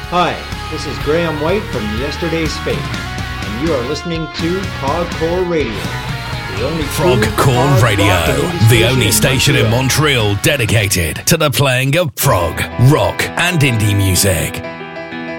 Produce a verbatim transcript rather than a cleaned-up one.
Hi, this is Graham White from Yesterday's Fate, and you are listening to Progcore Radio. The only Progcore Radio, the only station in Montreal dedicated to the playing of prog, rock, and indie music.